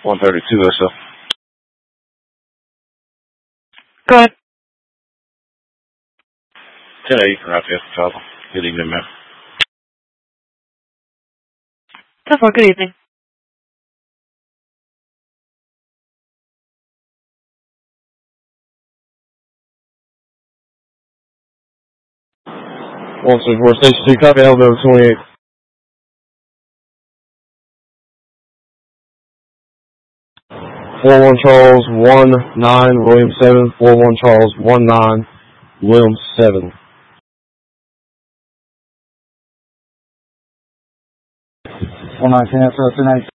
132 SO. Go ahead. 1080 for Lafayette Chicago. Good evening, ma'am. 10-4, good evening. Station 2, copy Alabama 28. 41 Charles 19 William 7. 41 Charles 19 William 7. 19 SO 292.